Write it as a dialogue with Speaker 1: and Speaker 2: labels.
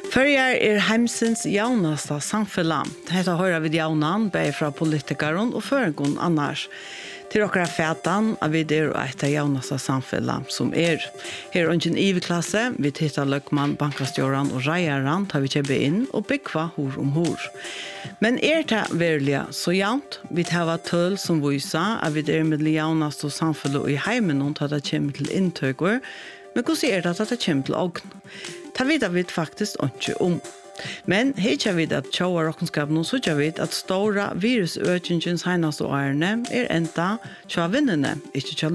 Speaker 1: Førjar heimsins jaunasta samfellag. Detta hører vi jaunan, bare fra politikeren og føregon annars. Til okkara fætan av vi og eit av jaunasta samfellag som Her ungen IV-klasse, vi tittar løkman, bankastjoran og reiaran tar vi kjebe inn og byggva hor om hor. Men det verliga så jaunt, vi tar tøl som vysa av vi med jaunasta samfellag i heimen tar det kjem til inntøkker, men hvordan det at det kommer til ogn? Det vet vi faktisk ikke om. Men hittar vi at tjauar råkenskapen så tjauar vi at stora virusøkningens heinaste årene enda tjauar vinnene, ikke tjauar